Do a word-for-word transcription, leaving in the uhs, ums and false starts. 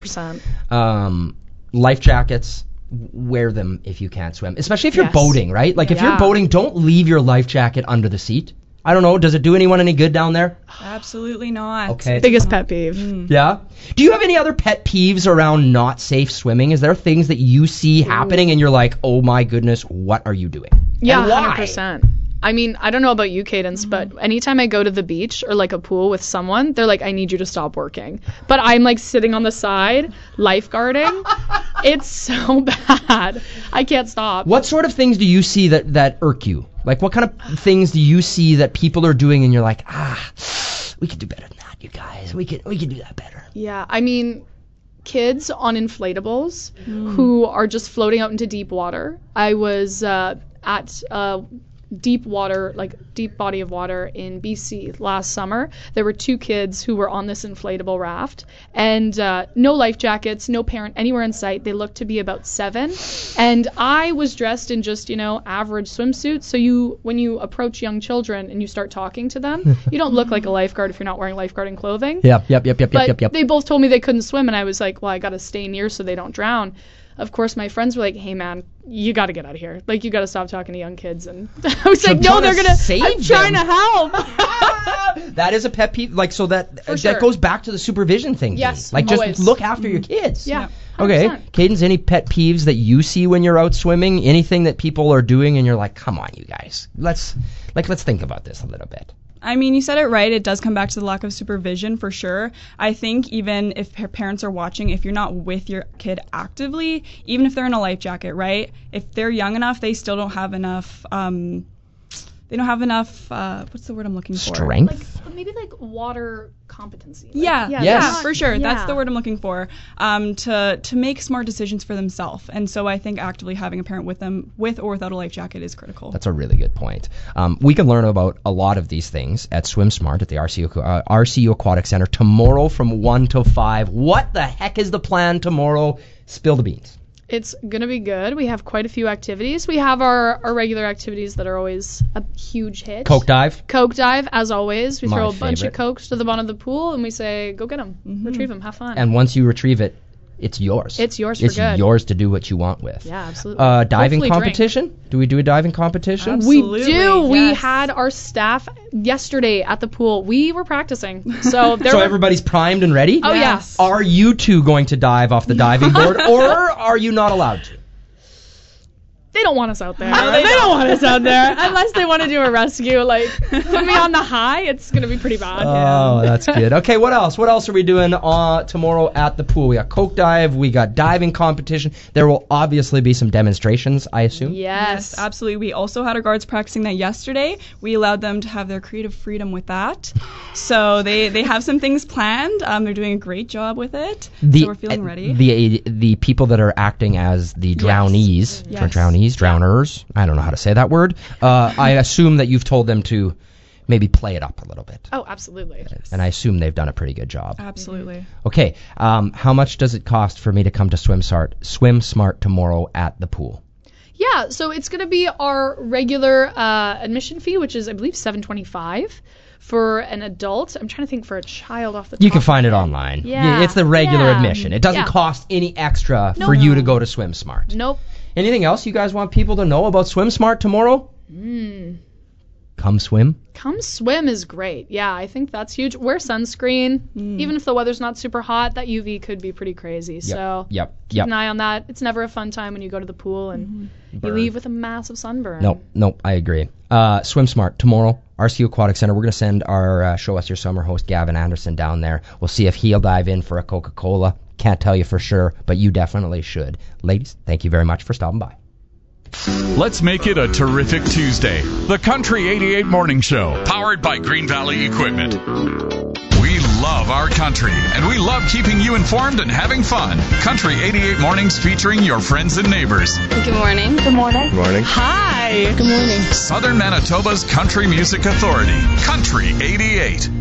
percent. Um, life jackets, wear them if you can't swim, especially if you're Yes. boating, right? Like if Yeah. you're boating, don't leave your life jacket under the seat. I don't know, does it do anyone any good down there? Absolutely not. Okay. Biggest pet peeve. Mm. Yeah. Do you have any other pet peeves around not safe swimming? Is there things that you see happening and you're like, oh my goodness, what are you doing? Yeah, And one why? hundred percent. I mean, I don't know about you, Cadence, but anytime I go to the beach or like a pool with someone, they're like, I need you to stop working. But I'm like sitting on the side, lifeguarding. It's so bad. I can't stop. What sort of things do you see that, that irk you? Like what kind of things do you see that people are doing and you're like, ah, we could do better than that, you guys. We could we could do that better. Yeah, I mean, kids on inflatables who are just floating out into deep water. I was uh, at uh, deep water, like deep body of water in B C last summer. There were two kids who were on this inflatable raft and uh, no life jackets, no parent anywhere in sight. They looked to be about seven. And I was dressed in just, you know, average swimsuits. So you, when you approach young children and you start talking to them, you don't look like a lifeguard if you're not wearing lifeguarding clothing. Yep, yep, yep, yep, But yep, yep, yep. they both told me they couldn't swim, and I was like, well, I got to stay near so they don't drown. Of course, my friends were like, hey, man, you got to get out of here. Like, you got to stop talking to young kids. And I was like, no, trying they're to going to, save I'm trying them. to help. That is a pet peeve. Like, so that For that sure. goes back to the supervision thing. Yes, Like, just always. look after your kids. Yeah. Okay. one hundred percent. Cadence, any pet peeves that you see when you're out swimming? Anything that people are doing and you're like, come on, you guys. Let's, like, let's think about this a little bit. I mean, you said it right. It does come back to the lack of supervision for sure. I think even if pa- parents are watching, if you're not with your kid actively, even if they're in a life jacket, right? If they're young enough, they still don't have enough. Um, they don't have enough. Uh, what's the word I'm looking for? Strength? Like, maybe like water competency. Like, Yeah, yeah, yeah, Yes. for sure. That's yeah. the word I'm looking for. Um, to to make smart decisions for themselves, and so I think actively having a parent with them, with or without a life jacket, is critical. That's a really good point. Um, we can learn about a lot of these things at Swim Smart at the R C U, uh, R C U Aquatic Center tomorrow from one till five. What the heck is the plan tomorrow? Spill the beans. It's going to be good. We have quite a few activities. We have our, our regular activities that are always a huge hit. Coke dive. Coke dive, as always. We My throw a bunch favorite. of Cokes to the bottom of the pool and we say, go get them. Mm-hmm. Retrieve them. Have fun. And once you retrieve it, it's yours. It's yours for It's good. yours to do what you want with. Yeah, absolutely. Uh, diving Hopefully drink. competition? Do we do a diving competition? Absolutely. We do. We yes. had our staff yesterday at the pool. We were practicing. So there So were, everybody's primed and ready? Oh, Yes. yeah. Are you two going to dive off the diving board, or are you not allowed to? They don't want us out there. No, they they don't don't. want us out there. Unless they want to do a rescue. Like, put me on the high, it's going to be pretty bad. Oh, that's good. Okay, what else? What else are we doing uh, tomorrow at the pool? We got Coke dive, we got diving competition. There will obviously be some demonstrations, I assume. Yes. Yes, absolutely. We also had our guards practicing that yesterday. We allowed them to have their creative freedom with that. So they, they have some things planned. Um, they're doing a great job with it. The, so we're feeling uh, ready. The the people that are acting as the drownees, Yes. for drownees, drowners, I don't know how to say that word. Uh, I assume that you've told them to maybe play it up a little bit. Oh, absolutely. And I assume they've done a pretty good job. Absolutely. Okay, um, how much does it cost for me to come to Swim Smart, Swim Smart tomorrow at the pool? Yeah, so it's going to be our regular uh, admission fee, which is, I believe, seven twenty-five for an adult. I'm trying to think for a child off the top. You can find it online. Yeah. It's the regular Yeah. admission. It doesn't Yeah. cost any extra Nope. for you to go to Swim Smart. Nope. Anything else you guys want people to know about Swim Smart tomorrow? Mm. Come swim. Come swim is great. Yeah, I think that's huge. Wear sunscreen. Even if the weather's not super hot, that U V could be pretty crazy. So Yep. keep Yep. an eye on that. It's never a fun time when you go to the pool and you leave with a massive sunburn. Nope. Nope. I agree. Uh, Swim Smart tomorrow. R C U Aquatic Center. We're going to send our uh, Show Us Your Summer host Gavin Anderson down there. We'll see if he'll dive in for a Coca-Cola. Can't tell you for sure, but you definitely should. Ladies, thank you very much for stopping by. Let's make it a terrific Tuesday. The Country eighty-eight Morning Show, powered by Green Valley Equipment. We love our country, and we love keeping you informed and having fun. Country eighty-eight Mornings featuring your friends and neighbors. Good morning. Good morning. Good morning. Hi. Good morning. Southern Manitoba's Country Music Authority. Country eighty-eight.